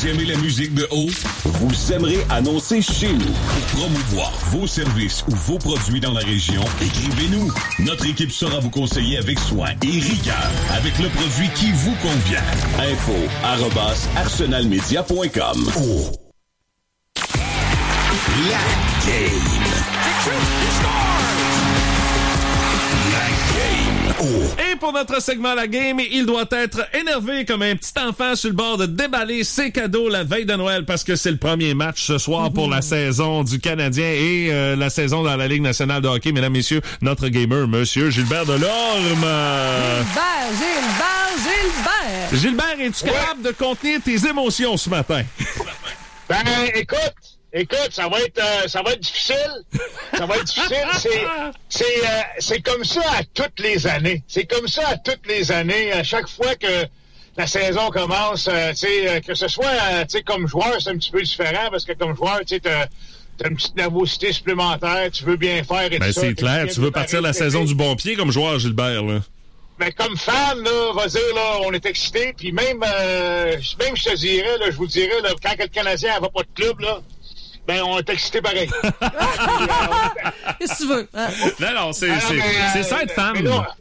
Vous aimez la musique de haut? Vous aimerez annoncer chez nous. Pour promouvoir vos services ou vos produits dans la région, écrivez-nous. Notre équipe saura vous conseiller avec soin et rigueur avec le produit qui vous convient. info@arsenalmedia.com. Oh. La game. Et pour notre segment La Game, il doit être énervé comme un petit enfant sur le bord de déballer ses cadeaux la veille de Noël parce que c'est le premier match ce soir pour la saison du Canadien et la saison dans la Ligue nationale de hockey. Mesdames, messieurs, notre gamer, Monsieur Gilbert Delorme. Gilbert! Gilbert, es-tu capable de contenir tes émotions ce matin? Ben, écoute, ça va être difficile. Ça va être difficile. C'est comme ça à toutes les années. C'est comme ça à toutes les années. À chaque fois que la saison commence, que ce soit, comme joueur, c'est un petit peu différent parce que comme joueur, t'as une petite nervosité supplémentaire. Tu veux bien faire et tout ça. C'est clair. Tu veux partir la saison du bon pied comme joueur, Gilbert, là. Mais comme fan, là, va dire, là, on est excité. Puis même je te dirais, là, je vous dirais, là, quand le Canadien va pas de club, là, ben, on est excité pareil. Qu'est-ce que tu veux? Hein? Non, c'est ça être fan.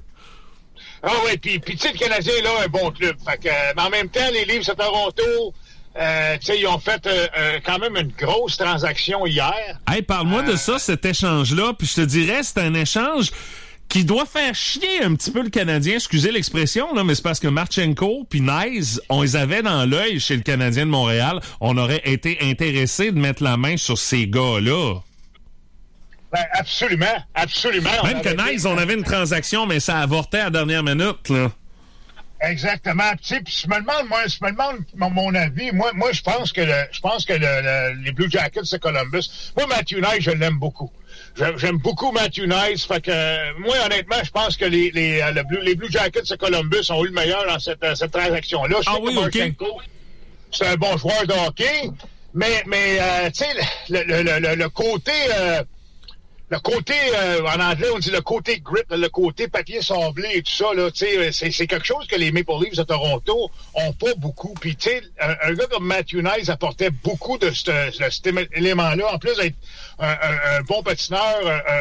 Ah ouais, puis tu sais, le Canadien, là, un bon club. Fait que, mais en même temps, les Leafs de Toronto, tu sais, ils ont fait quand même une grosse transaction hier. Hey, parle-moi de ça, cet échange-là. Puis je te dirais, c'est un échange qui doit faire chier un petit peu le Canadien, excusez l'expression, là, mais c'est parce que Marchenko puis Nice, on les avait dans l'œil chez le Canadien de Montréal. On aurait été intéressé de mettre la main sur ces gars-là. Ben, absolument. Même que Nice, on avait une transaction, mais ça avortait à la dernière minute, là. Exactement. Tu sais, puis je me demande mon avis. Moi, je pense que les Blue Jackets de Columbus. Moi, Matthew Nice, je l'aime beaucoup. J'aime beaucoup Matthew Nice. Fait que moi, honnêtement, je pense que les Blue Jackets de Columbus ont eu le meilleur dans cette transaction-là. Je sais que Marchenko, c'est un bon joueur de hockey, mais tu sais, le côté. Le côté, en anglais, on dit le côté grip, le côté papier sablé et tout ça, là, tu sais, c'est quelque chose que les Maple Leafs de Toronto ont pas beaucoup. Puis, tu sais, un gars comme Matthew Nice apportait beaucoup de cet élément-là. En plus d'être un bon patineur,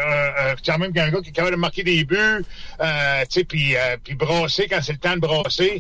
quand même un gars qui est capable de marquer des buts, tu sais, puis brasser quand c'est le temps de brasser.